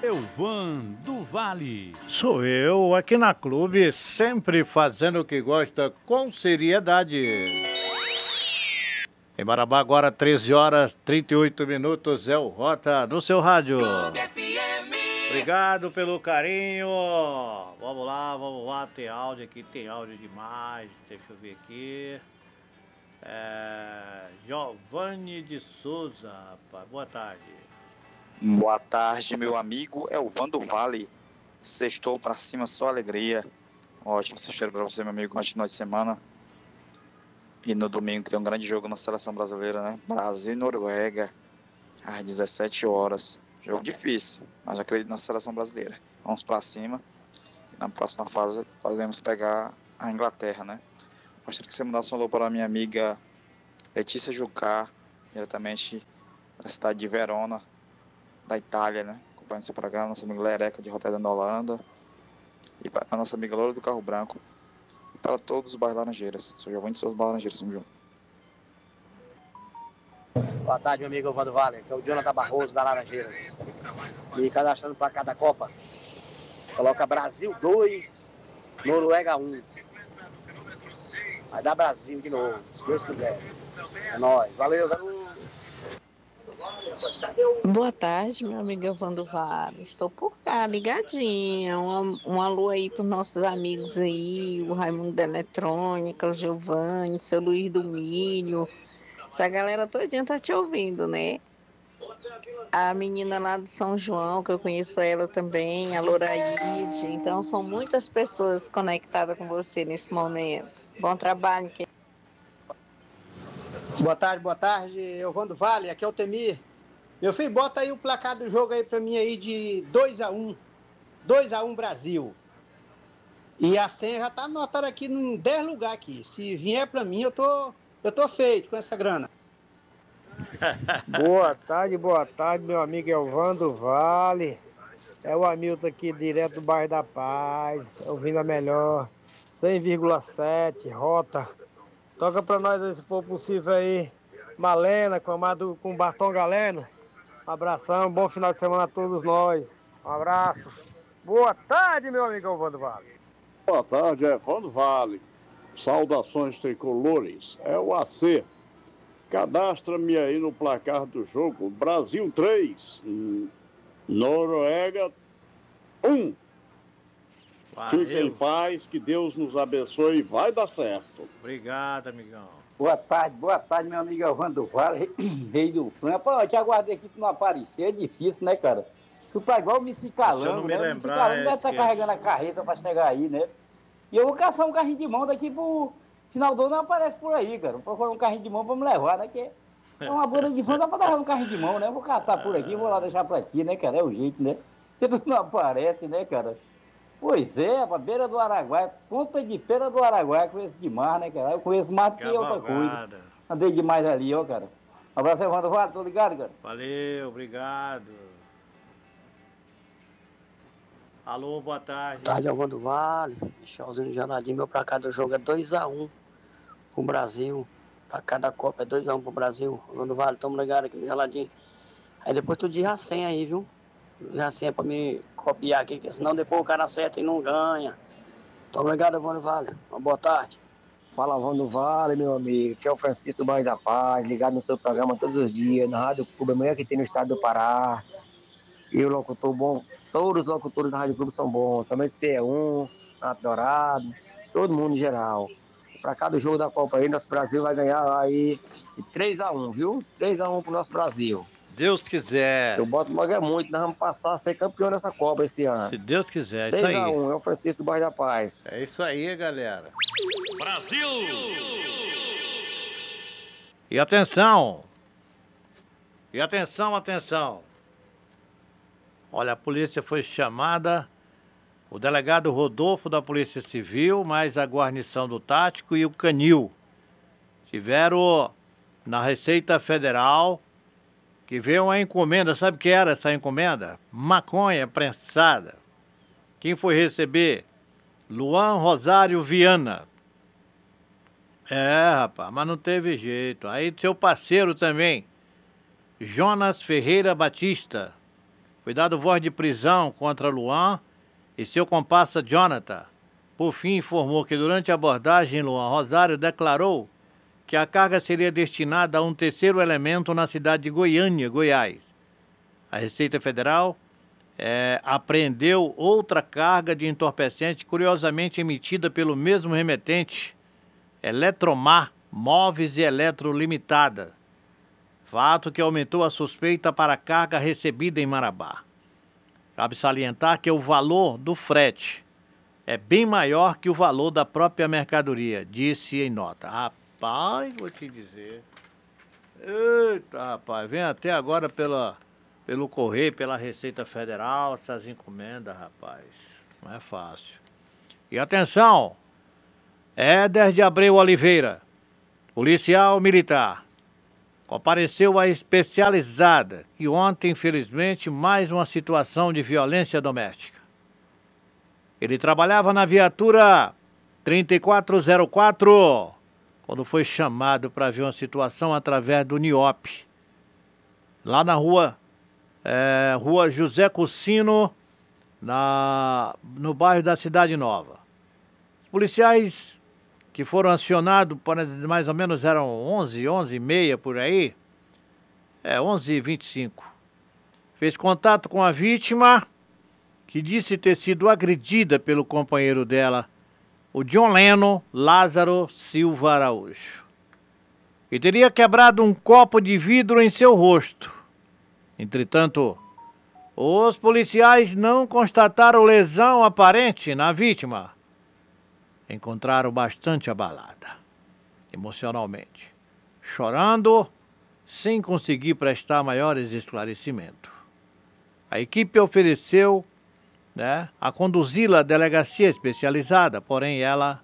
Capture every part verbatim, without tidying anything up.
Elvan do Vale. Sou eu, aqui na Clube, sempre fazendo o que gosta com seriedade. Em Marabá, agora treze horas, trinta e oito minutos, é o Rota no seu rádio. Obrigado pelo carinho. Vamos lá, vamos lá, tem áudio aqui, tem áudio demais. Deixa eu ver aqui. É... Giovanni de Souza, rapaz. Boa tarde. Boa tarde, meu amigo Elvan do Vale. Sextou pra cima, só alegria. Ótimo sexteiro pra você, meu amigo. Ótimo final de semana. E no domingo tem um grande jogo na seleção brasileira, né? Brasil e Noruega, às dezessete horas. Jogo difícil, mas acredito na seleção brasileira. Vamos pra cima. E na próxima fase, fazemos pegar a Inglaterra, né? Gostaria que você mandasse um alô para a minha amiga Letícia Jucá, diretamente da cidade de Verona, da Itália, né? Acompanhando seu programa, nossa amiga Lereca de Rotterdam da Holanda. E para a nossa amiga Loura do Carro Branco. E para todos os bairros Laranjeiras. Sou Giovanni de Souza, Bairro Laranjeiras, tamo junto. Boa tarde, meu amigo Elvan do Vale, que é o Jonathan Barroso da Laranjeiras. Me cadastrando para cada Copa. Coloca Brasil dois, Noruega um. Vai dar Brasil de novo, se Deus quiser. É nóis, valeu, valeu. Boa tarde, meu amigo Elvan do Vale. Estou por cá, ligadinha. Um, um alô aí para os nossos amigos aí, o Raimundo da Eletrônica, o Giovanni, o seu Luiz do Milho. Essa galera todinha tá te ouvindo, né? A menina lá do São João, que eu conheço ela também, a Loraide. Então, são muitas pessoas conectadas com você nesse momento. Bom trabalho. Boa tarde, boa tarde, Elvan do Vale, aqui é o Temir. Meu filho, bota aí o placar do jogo aí pra mim aí de dois a um. dois a um Brasil. E a senha já tá anotada aqui em dez lugares aqui. Se vier pra mim, eu tô, eu tô feito com essa grana. Boa tarde, boa tarde, meu amigo Elvan do Vale. É o Hamilton aqui, direto do bairro da Paz, ouvindo a melhor. cem vírgula sete, Rota. Toca pra nós aí, se for possível aí, Malena, com, Amado, com Bartão Galeno. Um abração, bom final de semana a todos nós. Um abraço. Boa tarde, meu amigo Elvan do Vale. Boa tarde, Elvan do Vale. Saudações tricolores. É o A C. Cadastra-me aí no placar do jogo. Brasil três, Noruega um. Fique em paz, que Deus nos abençoe e vai dar certo. Obrigado, amigão. Boa tarde, boa tarde, meu amigo Elvan do Vale, rei do fã. Pô, eu te aguardei aqui pra não aparecer, é difícil, né, cara? Tu tá igual o Missy Calango, né? O Missy Calango deve estar carregando a carreta pra chegar aí, né? E eu vou caçar um carrinho de mão daqui pro final do ano, não aparece por aí, cara. Vou procurar um carrinho de mão pra me levar, né? Que é uma banda de fã, dá pra dar um carrinho de mão, né? Eu vou caçar por aqui, vou lá deixar pra ti, né, cara? É o jeito, né? Porque tu não aparece, né, cara? Pois é, pra beira do Araguaia, ponta de pera do Araguaia, conheço demais, né, cara? Eu conheço mais do que outra coisa. Andei demais ali, ó, cara. Um abraço, Evandro Vale, tô ligado, cara? Valeu, obrigado. Alô, boa tarde. Boa tarde, Elvan do Vale. Michelzinho do Janadinho, meu pra cá do jogo é dois a um pro Brasil. Pra cada Copa é dois a um pro Brasil. Elvan do Vale, tamo ligado aqui no Janadinho. Aí depois tu diz a senha aí, viu? Já assim é pra me copiar aqui, porque senão depois o cara acerta e não ganha. Então, obrigado, Evandro Vale. Uma boa tarde. Fala, Evandro Vale, meu amigo. Que é o Francisco do Bairro da Paz, ligado no seu programa todos os dias, na Rádio Clube, amanhã que tem no estado do Pará. E o locutor bom, todos os locutores da Rádio Clube são bons. Também C E um, Adorado, todo mundo em geral. Pra cada jogo da Copa aí, nosso Brasil vai ganhar aí três a um, viu? três a um pro nosso Brasil. Deus quiser. Eu boto logo é muito, nós vamos passar a ser campeão nessa Copa esse ano. Se Deus quiser, é isso aí. três a um, é o Francisco do Bairro da Paz. É isso aí, galera. Brasil! E atenção! E atenção, atenção! Olha, a polícia foi chamada, o delegado Rodolfo da Polícia Civil, mais a guarnição do Tático e o Canil. Tiveram na Receita Federal, que veio uma encomenda. Sabe o que era essa encomenda? Maconha prensada. Quem foi receber? Luan Rosário Viana. É, rapaz, mas não teve jeito. Aí seu parceiro também, Jonas Ferreira Batista. foi dado voz de prisão contra Luan e seu comparsa Jonathan. Por fim, informou que durante a abordagem, Luan Rosário declarou que a carga seria destinada a um terceiro elemento na cidade de Goiânia, Goiás. A Receita Federal é, apreendeu outra carga de entorpecente curiosamente emitida pelo mesmo remetente, Eletromar Móveis e Eletro Limitada, fato que aumentou a suspeita para a carga recebida em Marabá. Cabe salientar que o valor do frete é bem maior que o valor da própria mercadoria, disse em nota. Rapaz, vou te dizer. Eita, rapaz, vem até agora pela, pelo Correio, pela Receita Federal, essas encomendas, rapaz. Não é fácil. E atenção, Éder de Abreu Oliveira, policial militar, compareceu à especializada que ontem, infelizmente, mais uma situação de violência doméstica. Ele trabalhava na viatura trinta e quatro zero quatro, quando foi chamado para ver uma situação através do NIOP, lá na rua, é, rua José Cucino, na, no bairro da Cidade Nova. Os policiais que foram acionados, mais ou menos eram onze, onze e meia por aí, é, onze e vinte e cinco. Fez contato com a vítima, que disse ter sido agredida pelo companheiro dela, o John Leno Lázaro Silva Araújo, e teria quebrado um copo de vidro em seu rosto. Entretanto, os policiais não constataram lesão aparente na vítima. Encontraram bastante abalada, emocionalmente, chorando, sem conseguir prestar maiores esclarecimentos. A equipe ofereceu, né, a conduzi-la à delegacia especializada, porém ela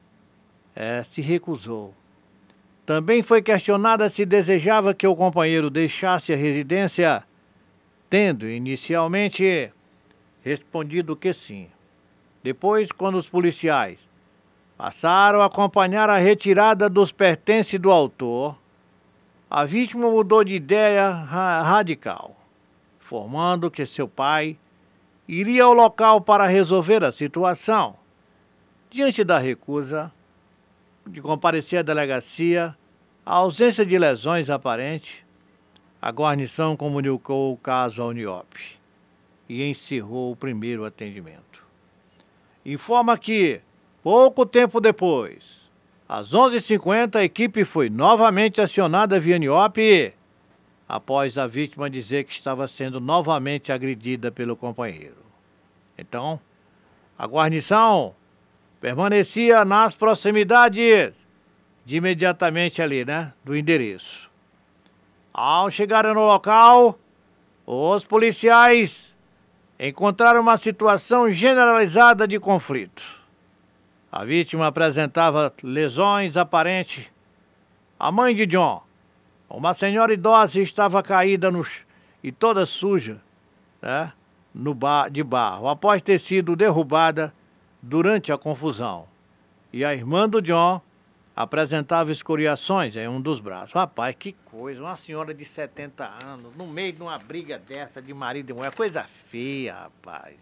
é, se recusou. Também foi questionada se desejava que o companheiro deixasse a residência, tendo inicialmente respondido que sim. Depois, quando os policiais passaram a acompanhar a retirada dos pertences do autor, a vítima mudou de ideia ra- radical, informando que seu pai iria ao local para resolver a situação. Diante da recusa de comparecer à delegacia, a ausência de lesões aparentes, a guarnição comunicou o caso ao NIOP e encerrou o primeiro atendimento. Informa que, pouco tempo depois, às onze e cinquenta, a equipe foi novamente acionada via NIOP, após a vítima dizer que estava sendo novamente agredida pelo companheiro. Então, a guarnição permanecia nas proximidades de imediatamente ali, né, do endereço. Ao chegarem no local, os policiais encontraram uma situação generalizada de conflito. A vítima apresentava lesões aparentes. A mãe de John, uma senhora idosa, estava caída no, e toda suja, né, no bar, de barro, após ter sido derrubada durante a confusão. E a irmã do John apresentava escoriações em um dos braços. Rapaz, que coisa, uma senhora de setenta anos, no meio de uma briga dessa de marido e mulher, coisa feia, rapaz.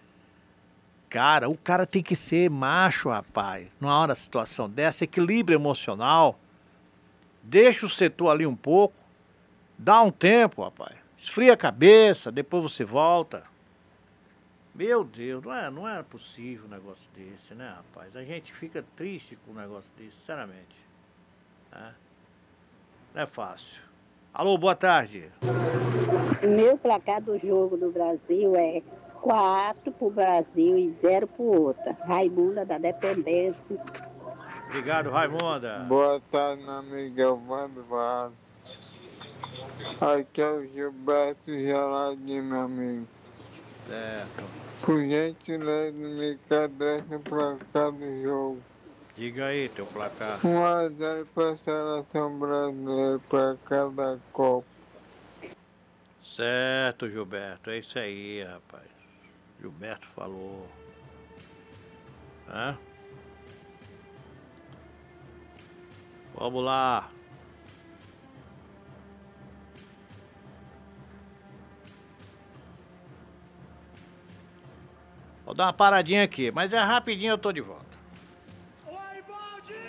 Cara, o cara tem que ser macho, rapaz, numa hora situação dessa, equilíbrio emocional, deixa o setor ali um pouco, dá um tempo, rapaz, esfria a cabeça, depois você volta. Meu Deus, não é, não é possível um negócio desse, né, rapaz? A gente fica triste com um negócio desse, sinceramente. Né? Não é fácil. Alô, boa tarde. Meu placar do jogo do Brasil é quatro pro Brasil e zero pro outra. Raimunda da Dependência. Obrigado, Raimunda. Boa tarde, meu amigo Elvando Vaz. Aqui é o Gilberto Geladinho, meu amigo. Certo. Por gentileza, me cadastre no placar do jogo. Diga aí teu placar. um a zero para a seleção brasileira para cada Copa. Certo, Gilberto. É isso aí, rapaz. Gilberto falou. Hã? Vamos lá. Vou dar uma paradinha aqui, mas é rapidinho, eu tô de volta.